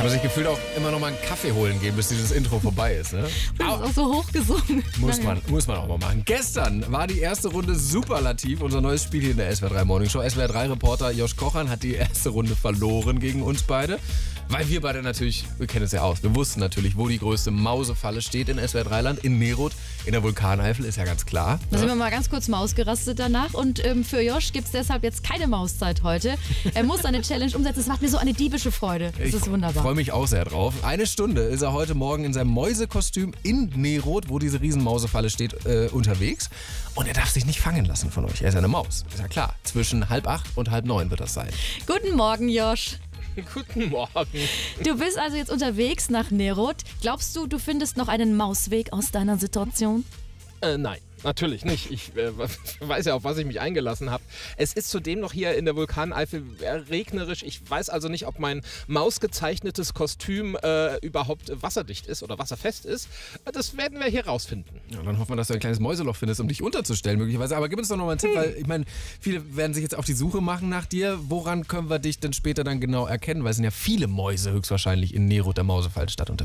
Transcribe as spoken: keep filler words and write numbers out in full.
Kann man sich gefühlt auch immer noch mal einen Kaffee holen gehen, bis dieses Intro vorbei ist, ne? Das ist auch so hochgesungen. Muss man, muss man auch mal machen. Gestern war die erste Runde Superlativ, unser neues Spiel hier in der S W R drei Morning Show. S W R drei Reporter Josh Kochan hat die erste Runde verloren gegen uns beide. Weil wir beide natürlich, wir kennen es ja aus, wir wussten natürlich, wo die größte Mausefalle steht in S W R drei Land, in Neroth, in der Vulkaneifel, ist ja ganz klar. Da sind wir mal ganz kurz ausgerastet danach und ähm, für Josh gibt es deshalb jetzt keine Mauszeit heute. Er muss seine Challenge umsetzen, es macht mir so eine diebische Freude. Das ich ist wunderbar. Ich freue mich auch sehr drauf. Eine Stunde ist er heute Morgen in seinem Mäusekostüm in Neroth, wo diese Riesenmausefalle steht, äh, unterwegs. Und er darf sich nicht fangen lassen von euch. Er ist eine Maus, ist ja klar. Zwischen halb acht und halb neun wird das sein. Guten Morgen, Josh. Guten Morgen. Du bist also jetzt unterwegs nach Neroth. Glaubst du, du findest noch einen Mausweg aus deiner Situation? Äh, nein, natürlich nicht. Ich äh, weiß ja, auf was ich mich eingelassen habe. Es ist zudem noch hier in der Vulkaneifel regnerisch. Ich weiß also nicht, ob mein mausgezeichnetes Kostüm äh, überhaupt wasserdicht ist oder wasserfest ist. Das werden wir hier rausfinden. Ja, dann hoffen wir, dass du ein kleines Mäuseloch findest, um dich unterzustellen möglicherweise. Aber gib uns doch noch mal einen Tipp, weil ich meine, viele werden sich jetzt auf die Suche machen nach dir. Woran können wir dich denn später dann genau erkennen? Weil es sind ja viele Mäuse höchstwahrscheinlich in Neroth, der Mausefallstadt, unterwegs.